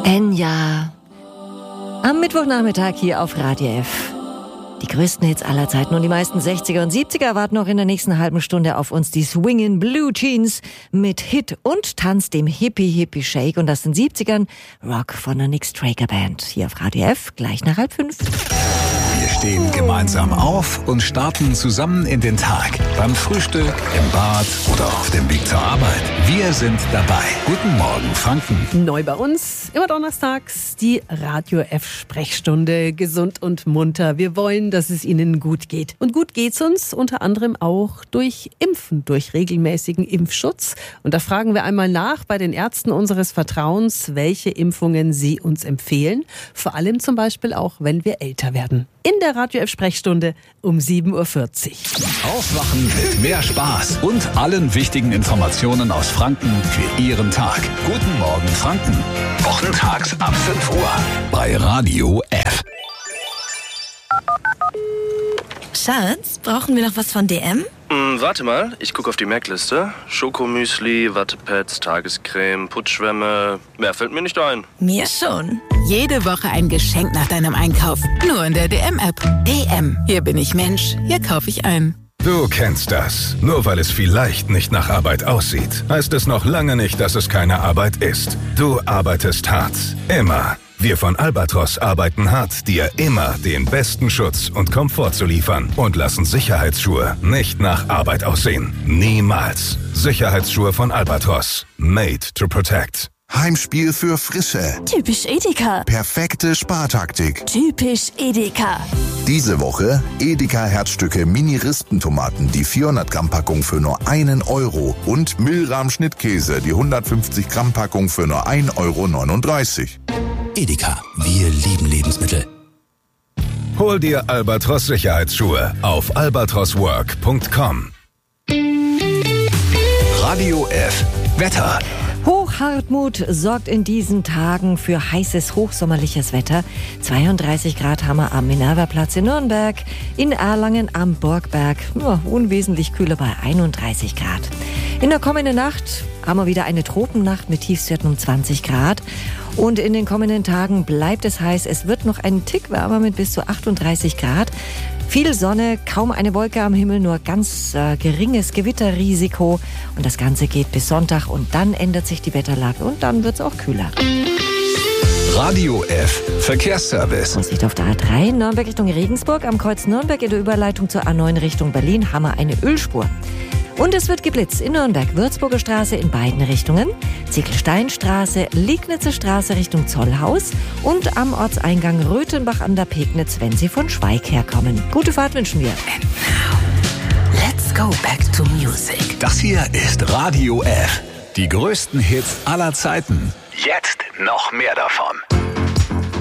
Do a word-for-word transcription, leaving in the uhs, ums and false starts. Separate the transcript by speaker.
Speaker 1: Enya. Am Mittwochnachmittag hier auf Radio F. Die größten Hits aller Zeiten und die meisten sechziger und siebziger warten noch in der nächsten halben Stunde auf uns. Die Swingin' Blue Jeans mit Hit und Tanz, dem Hippie Hippie Shake. Und das in den siebzigern Rock von der Nick Straker Band. Hier auf Radio F, gleich nach halb fünf.
Speaker 2: Wir stehen gemeinsam auf und starten zusammen in den Tag. Beim Frühstück, im Bad oder auf dem Weg zur Arbeit. Wir sind dabei. Guten Morgen, Franken.
Speaker 3: Neu bei uns, immer donnerstags, die Radio F-Sprechstunde. Gesund und munter. Wir wollen, dass es Ihnen gut geht. Und gut geht's uns unter anderem auch durch Impfen, durch regelmäßigen Impfschutz. Und da fragen wir einmal nach bei den Ärzten unseres Vertrauens, welche Impfungen sie uns empfehlen. Vor allem zum Beispiel auch, wenn wir älter werden. In der Radio F-Sprechstunde um sieben Uhr vierzig.
Speaker 2: Aufwachen mit mehr Spaß und allen wichtigen Informationen aus Franken für Ihren Tag. Guten Morgen, Franken. Wochentags ab fünf Uhr bei Radio F.
Speaker 4: Schatz, brauchen wir noch was von D M?
Speaker 5: Hm, warte mal, ich gucke auf die Merkliste. Schokomüsli, Wattepads, Tagescreme, Putzschwämme. Mehr fällt mir nicht ein.
Speaker 4: Mir schon.
Speaker 6: Jede Woche ein Geschenk nach deinem Einkauf. Nur in der D M-App. D M, hier bin ich Mensch, hier kaufe ich ein.
Speaker 7: Du kennst das. Nur weil es vielleicht nicht nach Arbeit aussieht, heißt es noch lange nicht, dass es keine Arbeit ist. Du arbeitest hart. Immer. Wir von Albatros arbeiten hart, dir immer den besten Schutz und Komfort zu liefern und lassen Sicherheitsschuhe nicht nach Arbeit aussehen. Niemals. Sicherheitsschuhe von Albatros. Made to protect.
Speaker 8: Heimspiel für Frische.
Speaker 9: Typisch Edeka.
Speaker 8: Perfekte Spartaktik.
Speaker 9: Typisch Edeka.
Speaker 8: Diese Woche Edeka Herzstücke Mini-Rispentomaten, die vierhundert Gramm Packung für nur einen Euro und Milram Schnittkäse, die hundertfünfzig Gramm Packung für nur ein Euro neununddreißig.
Speaker 2: Edeka, wir lieben Lebensmittel.
Speaker 7: Hol dir Albatros Sicherheitsschuhe auf albatros work punkt com.
Speaker 2: Radio F Wetter.
Speaker 1: Hochhartmut sorgt in diesen Tagen für heißes, hochsommerliches Wetter. zweiunddreißig Grad haben wir am Minerva-Platz in Nürnberg, in Erlangen am Burgberg, nur unwesentlich kühler bei einunddreißig Grad. In der kommenden Nacht haben wir wieder eine Tropennacht mit Tiefstwerten um zwanzig Grad. Und in den kommenden Tagen bleibt es heiß. Es wird noch einen Tick wärmer mit bis zu achtunddreißig Grad. Viel Sonne, kaum eine Wolke am Himmel, nur ganz äh, geringes Gewitterrisiko. Und das Ganze geht bis Sonntag und dann ändert sich die Wetterlage und dann wird es auch kühler.
Speaker 2: Radio F Verkehrsservice.
Speaker 1: Vorsicht auf der A drei, Nürnberg Richtung Regensburg. Am Kreuz Nürnberg in der Überleitung zur A neun Richtung Berlin haben wir eine Ölspur. Und es wird geblitzt in Nürnberg, Würzburger Straße in beiden Richtungen, Ziegelsteinstraße, Liegnitzer Straße Richtung Zollhaus und am Ortseingang Röthenbach an der Pegnitz, wenn Sie von Schweig herkommen. Gute Fahrt wünschen wir.
Speaker 6: And now, let's go back to music.
Speaker 2: Das hier ist Radio F. Die größten Hits aller Zeiten. Jetzt noch mehr davon.